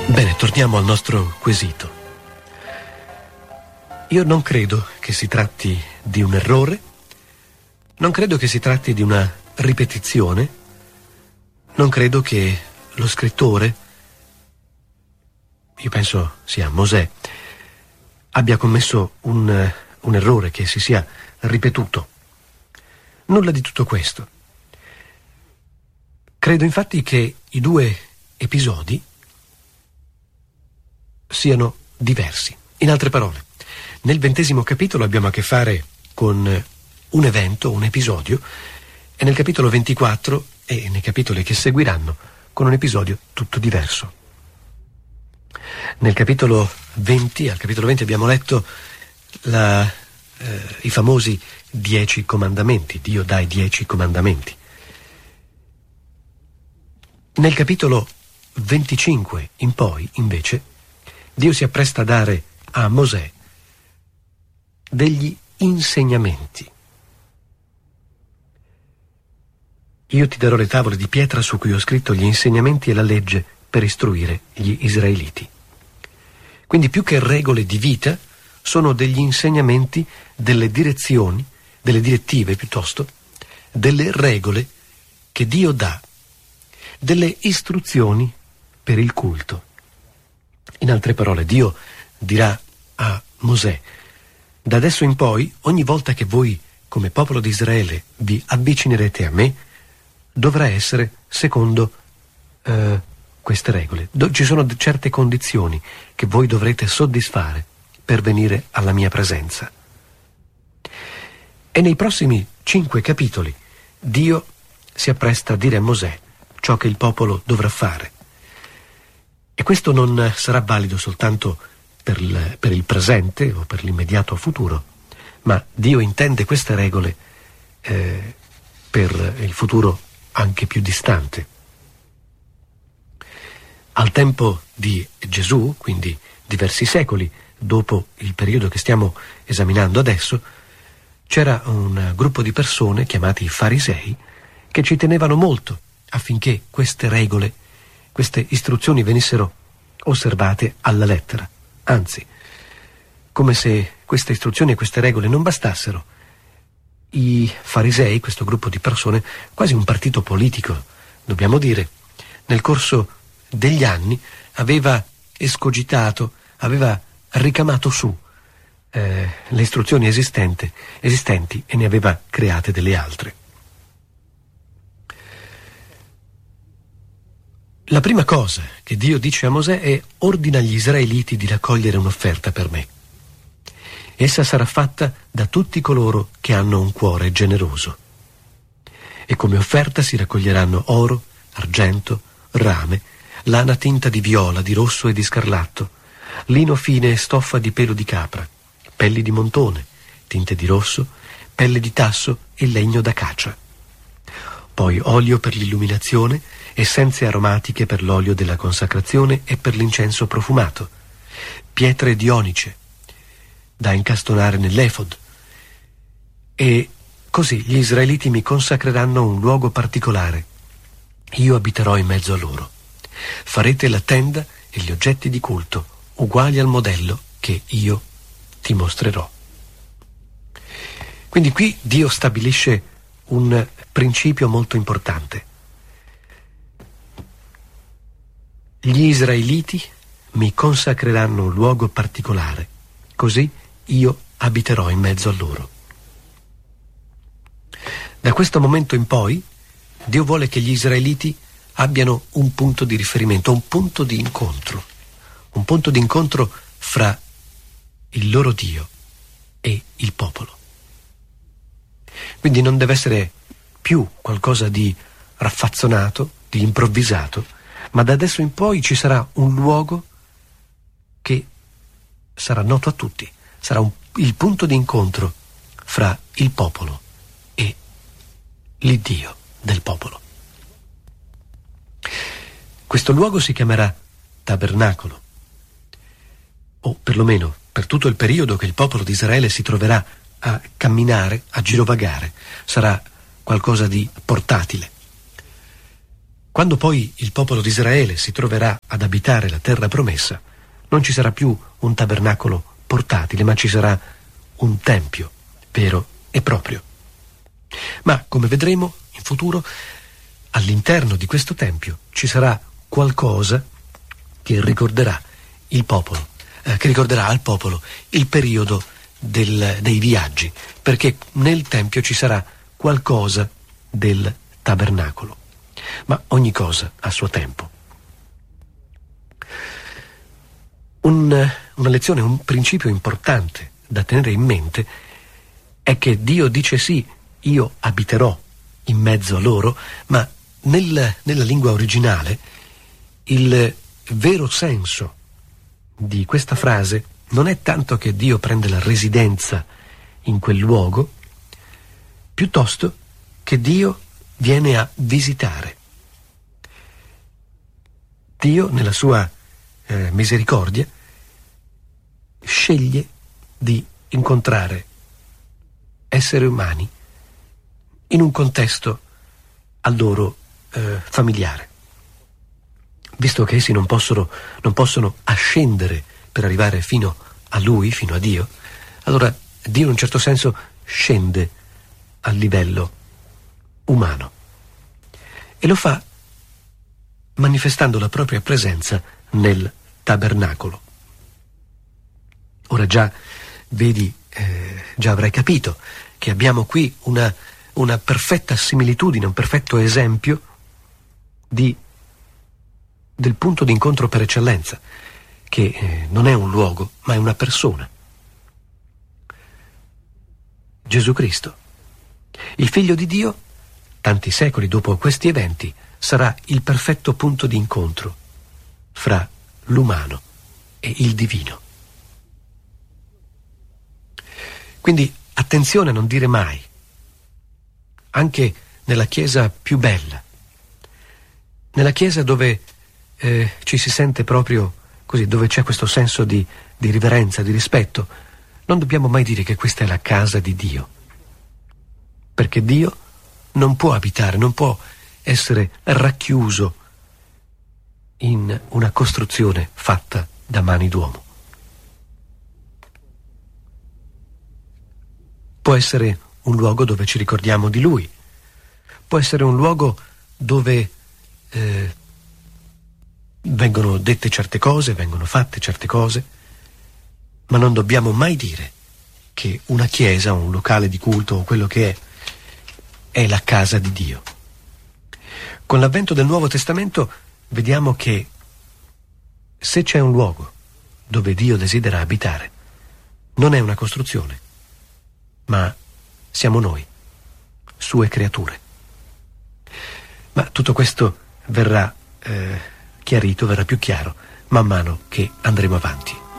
Bene, torniamo al nostro quesito. Io non credo che si tratti di un errore, non credo che si tratti di una ripetizione, non credo che lo scrittore, io penso sia Mosè, abbia commesso un errore che si sia ripetuto. Nulla di tutto questo. Credo infatti che i due episodi siano diversi. In altre parole, nel 20° capitolo abbiamo a che fare con un evento, un episodio, e nel capitolo 24 e nei capitoli che seguiranno con un episodio tutto diverso. Nel capitolo 20, al capitolo 20 abbiamo letto i famosi 10 comandamenti. Dio dà i 10 comandamenti. Nel capitolo 25 in poi, invece, Dio si appresta a dare a Mosè degli insegnamenti. Io ti darò le tavole di pietra su cui ho scritto gli insegnamenti e la legge per istruire gli israeliti. Quindi più che regole di vita, sono degli insegnamenti, delle direzioni, delle direttive piuttosto, delle regole che Dio dà, delle istruzioni per il culto. In altre parole, Dio dirà a Mosè: da adesso in poi, ogni volta che voi, come popolo di Israele, vi avvicinerete a me, dovrà essere secondo queste regole. Ci sono certe condizioni che voi dovrete soddisfare per venire alla mia presenza. E nei prossimi 5 capitoli Dio si appresta a dire a Mosè ciò che il popolo dovrà fare. E questo non sarà valido soltanto per il presente o per l'immediato futuro, ma Dio intende queste regole per il futuro anche più distante. Al tempo di Gesù, quindi diversi secoli dopo il periodo che stiamo esaminando adesso, c'era un gruppo di persone chiamati farisei che ci tenevano molto affinché queste regole, queste istruzioni venissero osservate alla lettera. Anzi, come se queste istruzioni e queste regole non bastassero, i farisei, questo gruppo di persone, quasi un partito politico, dobbiamo dire, nel corso degli anni aveva escogitato, aveva ricamato su le istruzioni esistenti e ne aveva create delle altre. La prima cosa che Dio dice a Mosè è: ordina agli israeliti di raccogliere un'offerta per me. Essa sarà fatta da tutti coloro che hanno un cuore generoso. E come offerta si raccoglieranno oro, argento, rame, lana tinta di viola, di rosso e di scarlatto, lino fine e stoffa di pelo di capra, pelli di montone, tinte di rosso, pelle di tasso e legno d'acacia. Poi olio per l'illuminazione, essenze aromatiche per l'olio della consacrazione e per l'incenso profumato, pietre di onice da incastonare nell'efod. E così gli israeliti mi consacreranno un luogo particolare. Io abiterò in mezzo a loro. Farete la tenda e gli oggetti di culto uguali al modello che io ti mostrerò. Quindi qui Dio stabilisce un principio molto importante. Gli israeliti mi consacreranno un luogo particolare, così io abiterò in mezzo a loro. Da questo momento in poi, Dio vuole che gli israeliti abbiano un punto di riferimento, un punto di incontro fra il loro Dio e il popolo. Quindi non deve essere più qualcosa di raffazzonato, di improvvisato, ma da adesso in poi ci sarà un luogo che sarà noto a tutti, sarà il punto di incontro fra il popolo e l'Iddio del popolo. Questo luogo si chiamerà tabernacolo, o perlomeno per tutto il periodo che il popolo di Israele si troverà a camminare, a girovagare, sarà qualcosa di portatile. Quando poi il popolo di Israele si troverà ad abitare la terra promessa, non ci sarà più un tabernacolo portatile, ma ci sarà un tempio vero e proprio. Ma, come vedremo in futuro, all'interno di questo tempio ci sarà qualcosa che ricorderà il popolo, che ricorderà al popolo il periodo dei viaggi, perché nel tempio ci sarà qualcosa del tabernacolo. Ma ogni cosa a suo tempo. Una lezione, un principio importante da tenere in mente è che Dio dice sì, io abiterò in mezzo a loro, ma nella lingua originale il vero senso di questa frase non è tanto che Dio prende la residenza in quel luogo, piuttosto che Dio viene a visitare. Dio, nella sua misericordia, sceglie di incontrare esseri umani in un contesto a loro familiare. Visto che essi non possono ascendere per arrivare fino a Lui, fino a Dio, allora Dio in un certo senso scende al livello umano e lo fa manifestando la propria presenza nel tabernacolo. Ora già vedi, già avrai capito che abbiamo qui una perfetta similitudine, un perfetto esempio del punto di incontro per eccellenza, che non è un luogo, ma è una persona. Gesù Cristo, il Figlio di Dio, tanti secoli dopo questi eventi, sarà il perfetto punto di incontro fra l'umano e il divino. Quindi attenzione a non dire mai, anche nella chiesa più bella, nella chiesa dove ci si sente proprio così, dove c'è questo senso di riverenza, di rispetto, non dobbiamo mai dire che questa è la casa di Dio, perché Dio non può abitare, non può essere racchiuso in una costruzione fatta da mani d'uomo. Può essere un luogo dove ci ricordiamo di Lui, può essere un luogo dove vengono dette certe cose, vengono fatte certe cose, ma non dobbiamo mai dire che una chiesa, un locale di culto o quello che è la casa di Dio. Con l'avvento del Nuovo Testamento vediamo che se c'è un luogo dove Dio desidera abitare, non è una costruzione, ma siamo noi, sue creature. Ma tutto questo verrà chiarito, verrà più chiaro man mano che andremo avanti.